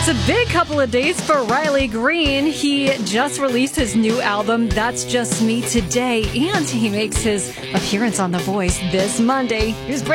It's a big couple of days for Riley Green. He just released his new album, That's Just Me, today, and he makes his appearance on The Voice this Monday. Here's